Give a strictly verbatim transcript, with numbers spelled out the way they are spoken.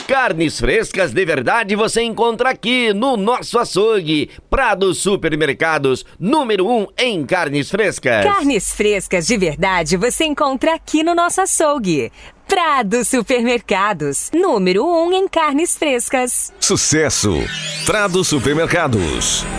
Carnes frescas de verdade você encontra aqui no nosso açougue. Prado Supermercados, número um em carnes frescas. Carnes frescas de verdade você encontra aqui no nosso açougue. Prado Supermercados, número um em carnes frescas. Sucesso! Prado Supermercados.